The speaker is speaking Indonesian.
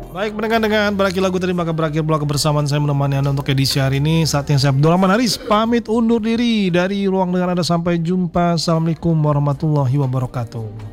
Baik, mendengar dengan berakhir lagu tadi maka berakhir pula kebersamaan saya menemani Anda untuk edisi hari ini. Saatnya saya Abdul Rahman Haris pamit undur diri dari ruang dengar Anda. Sampai jumpa. Assalamualaikum warahmatullahi wabarakatuh.